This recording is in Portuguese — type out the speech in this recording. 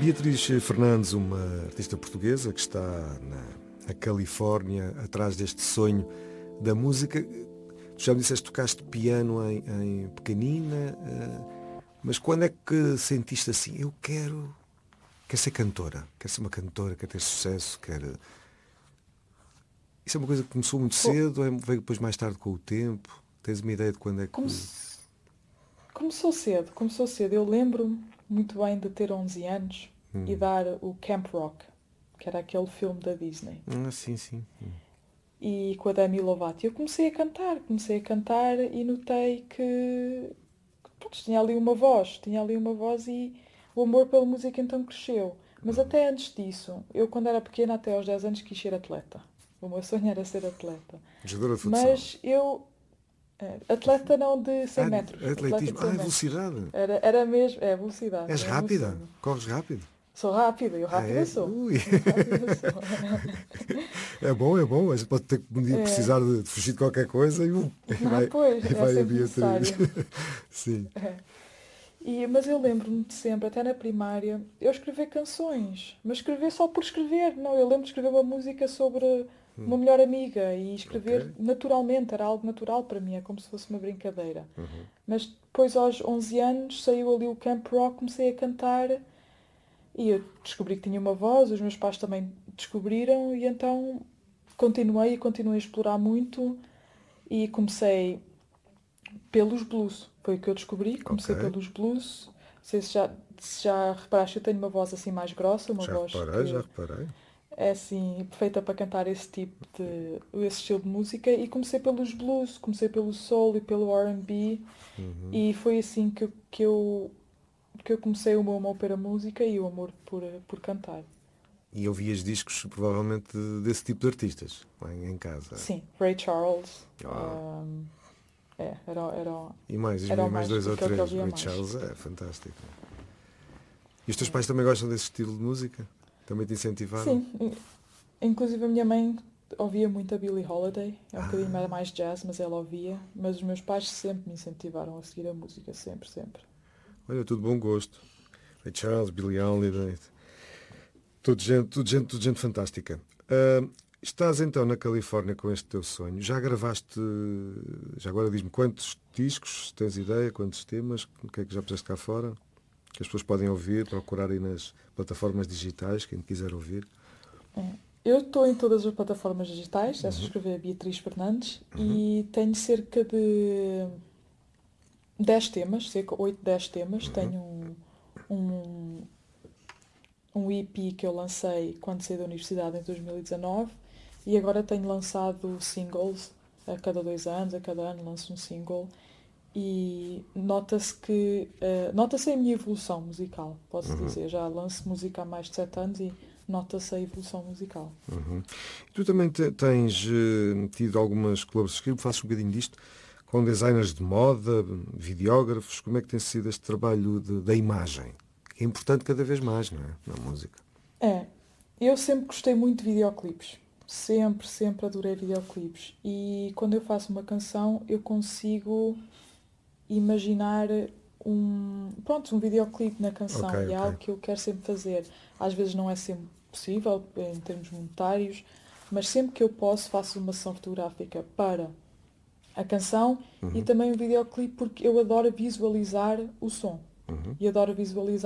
Beatriz Fernandes, uma artista portuguesa que está na Califórnia, atrás deste sonho da música. Tu já me disseste que tocaste piano em pequenina, mas quando é que sentiste assim, eu quero ser cantora, quero ser uma cantora, quero ter sucesso, quero... Isso é uma coisa que começou muito cedo, veio depois mais tarde com o tempo? Tens uma ideia de quando é que... Começou cedo. Eu lembro-me muito bem de ter 11 anos e dar o Camp Rock, que era aquele filme da Disney. Sim. E com a Demi Lovato. Eu comecei a cantar e notei que pronto, tinha ali uma voz e o amor pela música então cresceu. Mas até antes disso, eu quando era pequena, até aos 10 anos, quis ser atleta. O meu sonho era ser atleta. Jogadora de futsal. Mas eu... Atleta não de 100 metros. Atleta Atletismo. de 100 É metros. velocidade. Era mesmo... É, velocidade. És É o meu rápida? sonho. Corres rápido? Sou rápida. Eu rápida É? sou. Ui. Eu rápida sou. É bom. A gente pode ter que um dia precisar de fugir de qualquer coisa e Pois, é vai a sempre Beatriz. necessário. Sim. Mas eu lembro-me de sempre, até na primária, eu escrever canções. Mas escrever só por escrever. Não, eu lembro de escrever uma música sobre uma melhor amiga e escrever Ok. naturalmente. Era algo natural para mim, é como se fosse uma brincadeira. Mas depois, aos 11 anos, saiu ali o Camp Rock, comecei a cantar e eu descobri que tinha uma voz, os meus pais também descobriram e então continuei a explorar muito e comecei pelos blues. Foi o que eu descobri. Comecei Ok. pelos blues. Não sei se já reparaste, eu tenho uma voz assim mais grossa, uma voz Já que reparei. é assim perfeita para cantar esse estilo de música. E comecei pelos blues, comecei pelo soul e pelo R&B e foi assim que eu comecei o meu amor pela música e o amor por cantar. E ouvias discos, provavelmente, desse tipo de artistas, lá em casa. Sim, Ray Charles. Ah. Era E mais o mais mais, dois ou aquele que eu três. ouvia Ray mais. Charles é fantástico. E os teus pais também gostam desse estilo de música? Também te incentivaram? Sim, inclusive a minha mãe ouvia muito a Billie Holiday, é um bocadinho mais jazz, mas ela ouvia. Mas os meus pais sempre me incentivaram a seguir a música, sempre. Olha, tudo bom gosto. Ray Charles, Billie Holiday. Tudo gente fantástica. Estás então na Califórnia com este teu sonho. Já gravaste, já agora diz-me quantos discos, tens ideia, quantos temas, o que é que já puseste cá fora? Que as pessoas podem ouvir, procurar aí nas plataformas digitais, quem quiser ouvir. Eu estou em todas as plataformas digitais, é só escrever Beatriz Fernandes e tenho cerca de 10 temas, cerca de 8, 10 temas. Tenho um EP que eu lancei quando saí da universidade em 2019 e agora tenho lançado singles a cada 2 anos, a cada ano lanço um single e nota-se a minha evolução musical, posso dizer. Já lanço música há mais de 7 anos e nota-se a evolução musical. Tu também tens tido algumas colaborações, fazes um bocadinho disto, com designers de moda, videógrafos. Como é que tem sido este trabalho da imagem? Que é importante cada vez mais, não é? Na música. Eu sempre gostei muito de videoclipes. Sempre adorei videoclipes. E quando eu faço uma canção, eu consigo imaginar um videoclipe na canção. Ok. E é algo que eu quero sempre fazer. Às vezes não é sempre possível, em termos monetários, mas sempre que eu posso, faço uma sessão fotográfica para a canção e também o videoclipe, porque eu adoro visualizar o som. E adoro visualizar